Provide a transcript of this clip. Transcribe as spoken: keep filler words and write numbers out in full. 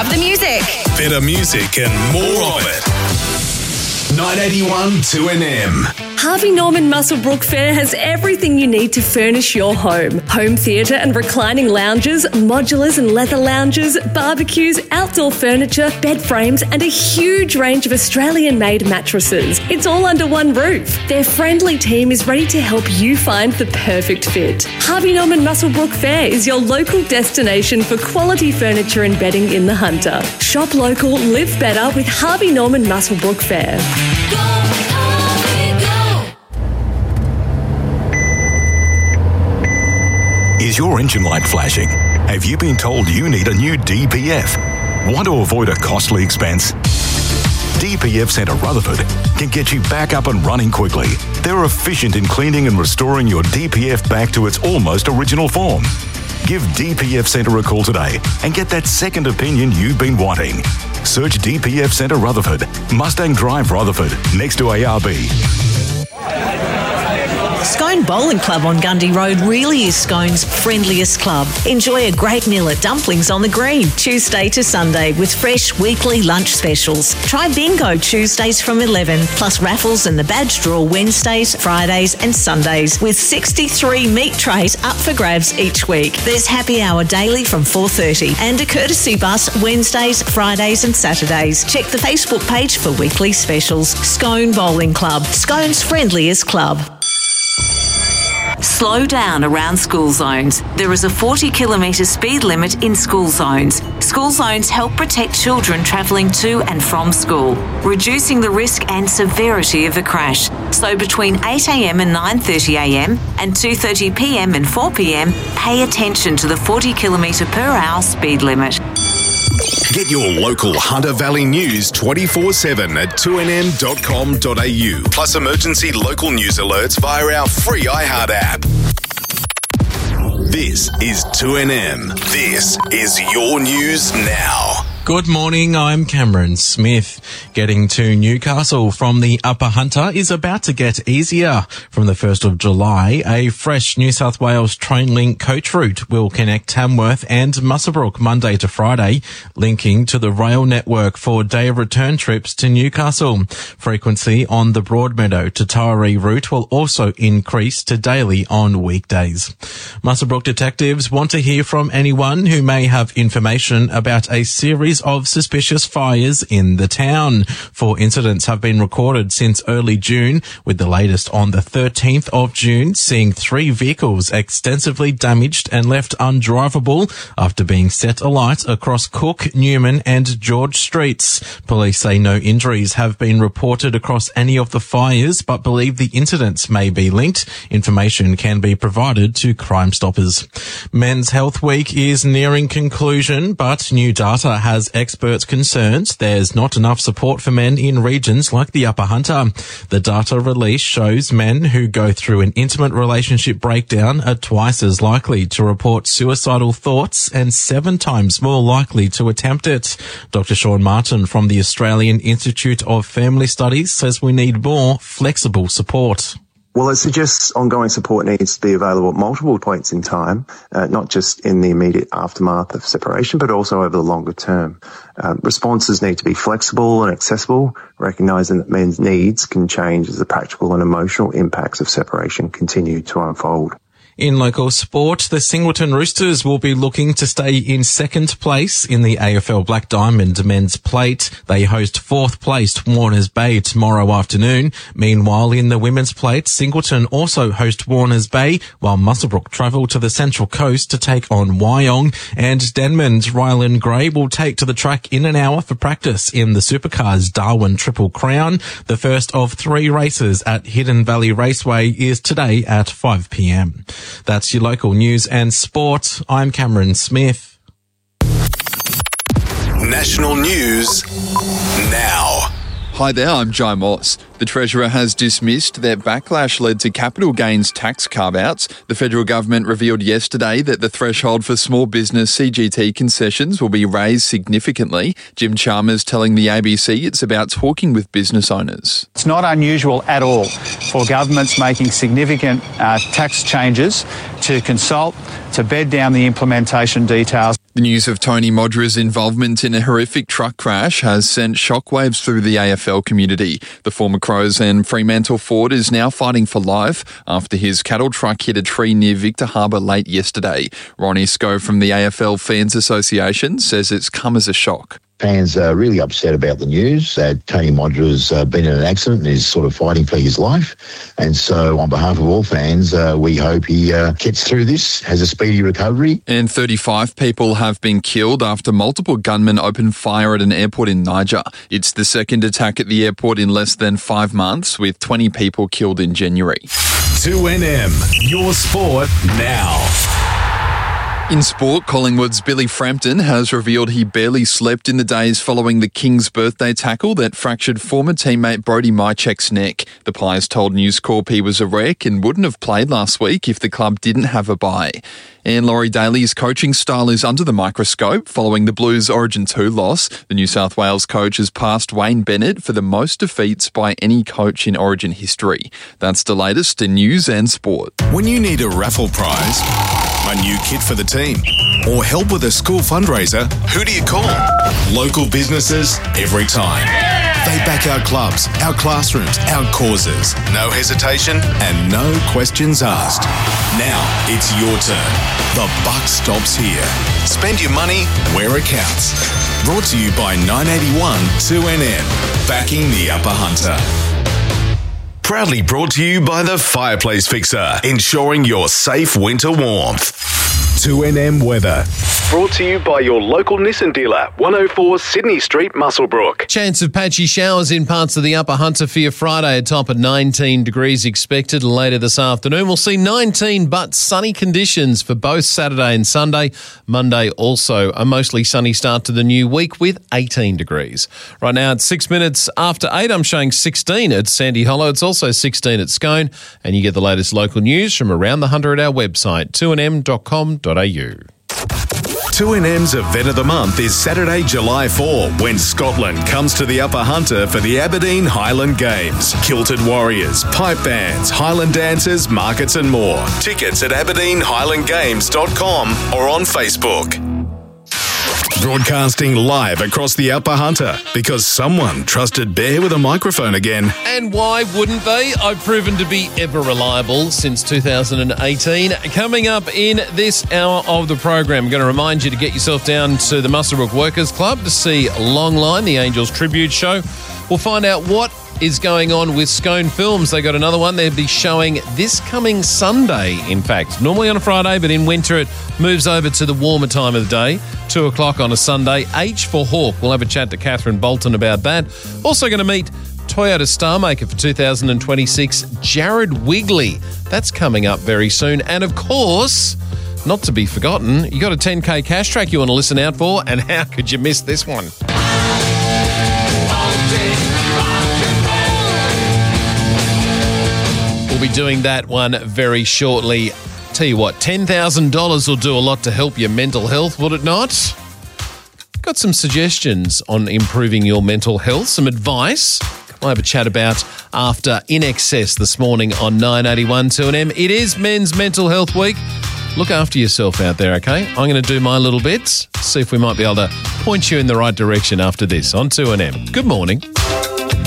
Have the music. Better music and more of it. nine eighty-one two N M. Harvey Norman Muswellbrook Fair has everything you need to furnish your home. Home theatre and reclining lounges, modulars and leather lounges, barbecues, outdoor furniture, bed frames and a huge range of Australian-made mattresses. It's all under one roof. Their friendly team is ready to help you find the perfect fit. Harvey Norman Muswellbrook Fair is your local destination for quality furniture and bedding in the Hunter. Shop local, live better with Harvey Norman Muswellbrook Fair. Is your engine light flashing? Have you been told you need a new D P F? Want to avoid a costly expense? D P F Centre Rutherford can get you back up and running quickly. They're efficient in cleaning and restoring your D P F back to its almost original form. Give D P F Centre a call today and get that second opinion you've been wanting. Search D P F Centre Rutherford, Mustang Drive Rutherford, next to A R B. Scone Bowling Club on Gundy Road really is Scone's friendliest club. Enjoy a great meal at Dumplings on the Green, Tuesday to Sunday, with fresh weekly lunch specials. Try bingo Tuesdays from eleven, plus raffles and the badge draw Wednesdays, Fridays and Sundays, with sixty-three meat trays up for grabs each week. There's happy hour daily from four thirty and a courtesy bus Wednesdays, Fridays and Saturdays. Check the Facebook page for weekly specials. Scone Bowling Club, Scone's friendliest club. Slow down around school zones. There is a forty kilometre speed limit in school zones. School zones help protect children travelling to and from school, reducing the risk and severity of a crash. So between eight a m and nine thirty a m and two thirty p m and four p m, pay attention to the forty kilometre per hour speed limit. Get your local Hunter Valley news twenty-four seven at two n m dot com dot a u. Plus emergency local news alerts via our free iHeart app. This is two N M. This is your news now. Good morning, I'm Cameron Smith. Getting to Newcastle from the Upper Hunter is about to get easier. From the first of July, a fresh New South Wales Trainlink coach route will connect Tamworth and Muswellbrook Monday to Friday, linking to the rail network for day of return trips to Newcastle. Frequency on the Broadmeadow to Taree route will also increase to daily on weekdays. Muswellbrook detectives want to hear from anyone who may have information about a series of suspicious fires in the town. Four incidents have been recorded since early June, with the latest on the thirteenth of June seeing three vehicles extensively damaged and left undrivable after being set alight across Cook, Newman and George Streets. Police say no injuries have been reported across any of the fires, but believe the incidents may be linked. Information can be provided to Crime Stoppers. Men's Health Week is nearing conclusion, but new data has experts concerned there's not enough support for men in regions like the Upper Hunter. The data release shows men who go through an intimate relationship breakdown are twice as likely to report suicidal thoughts and seven times more likely to attempt it. Doctor Sean Martin from the Australian Institute of Family Studies says we need more flexible support. Well, it suggests ongoing support needs to be available at multiple points in time, uh, not just in the immediate aftermath of separation, but also over the longer term. Uh, responses need to be flexible and accessible, recognising that men's needs can change as the practical and emotional impacts of separation continue to unfold. In local sport, the Singleton Roosters will be looking to stay in second place in the A F L Black Diamond Men's Plate. They host fourth placed Warners Bay tomorrow afternoon. Meanwhile, in the Women's Plate, Singleton also host Warners Bay, while Muswellbrook travel to the Central Coast to take on Wyong. And Denman's Ryland Gray will take to the track in an hour for practice in the Supercars Darwin Triple Crown. The first of three races at Hidden Valley Raceway is today at five p m. That's your local news and sport. I'm Cameron Smith. National news now. Hi there, I'm Joe Moss. The Treasurer has dismissed that backlash led to capital gains tax carve-outs. The federal government revealed yesterday that the threshold for small business C G T concessions will be raised significantly. Jim Chalmers telling the A B C it's about talking with business owners. It's not unusual at all for governments making significant uh, tax changes to consult, to bed down the implementation details. The news of Tony Modra's involvement in a horrific truck crash has sent shockwaves through the A F L community. The former Crows and Fremantle forward is now fighting for life after his cattle truck hit a tree near Victor Harbour late yesterday. Ronnie Sco from the A F L Fans Association says it's come as a shock. Fans are really upset about the news that Tony Modra's uh, been in an accident and is sort of fighting for his life. And so on behalf of all fans, uh, we hope he uh, gets through this, has a speedy recovery. And thirty-five people have been killed after multiple gunmen opened fire at an airport in Niger. It's the second attack at the airport in less than five months, with twenty people killed in January. two N M, your sport now. In sport, Collingwood's Billy Frampton has revealed he barely slept in the days following the King's birthday tackle that fractured former teammate Brody Mychek's neck. The Pies told News Corp he was a wreck and wouldn't have played last week if the club didn't have a bye. And Laurie Daly's coaching style is under the microscope following the Blues Origin two loss. The New South Wales coach has passed Wayne Bennett for the most defeats by any coach in Origin history. That's the latest in news and sport. When you need a raffle prize, a new kit for the team, or help with a school fundraiser, who do you call? Local businesses every time. They back our clubs, our classrooms, our causes. No hesitation and no questions asked. Now it's your turn. The buck stops here. Spend your money where it counts. Brought to you by nine eighty-one two N M, backing the Upper Hunter. Proudly brought to you by the Fireplace Fixer, ensuring your safe winter warmth. two N M weather. Brought to you by your local Nissan dealer, one oh four Sydney Street, Muswellbrook. Chance of patchy showers in parts of the Upper Hunter for your Friday, a top of nineteen degrees expected later this afternoon. We'll see nineteen but sunny conditions for both Saturday and Sunday. Monday also a mostly sunny start to the new week with eighteen degrees. Right now it's six minutes after eight. I'm showing sixteen at Sandy Hollow. It's also sixteen at Scone. And you get the latest local news from around the Hunter at our website, two n m dot com dot a u. two N M's Event of the Month is Saturday, July fourth, when Scotland comes to the Upper Hunter for the Aberdeen Highland Games. Kilted Warriors, pipe bands, Highland dancers, markets and more. Tickets at aberdeen highland games dot com or on Facebook. Broadcasting live across the Upper Hunter because someone trusted Bear with a microphone again. And why wouldn't they? I've proven to be ever reliable since two thousand eighteen. Coming up in this hour of the program, I'm going to remind you to get yourself down to the Muswellbrook Workers Club to see Longline, the Angels tribute show. We'll find out what is going on with Scone Films. They got another one they'll be showing this coming Sunday, in fact. Normally on a Friday, but in winter it moves over to the warmer time of the day, two o'clock on a Sunday. H for Hawk. We'll have a chat to Catherine Bolton about that. Also going to meet Toyota Star Maker for two thousand twenty-six, Jared Wigley. That's coming up very soon. And of course, not to be forgotten, you got a ten K cash track you want to listen out for, and how could you miss this one? We'll be doing that one very shortly. Tell you what, ten thousand dollars will do a lot to help your mental health, would it not? Got some suggestions on improving your mental health, some advice we'll have a chat about after In Excess this morning on nine eighty-one two N M. It is Men's Mental Health Week. Look after yourself out there, okay? I'm going to do my little bits, see if we might be able to point you in the right direction after this on two N M. Good morning.